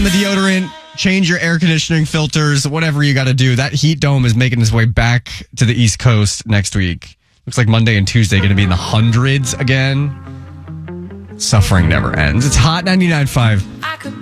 the deodorant, change your air conditioning filters, whatever you got to do. That heat dome is making its way back to the East Coast next week. Looks like Monday and Tuesday going to be in the hundreds again. Suffering never ends. It's Hot 99.5.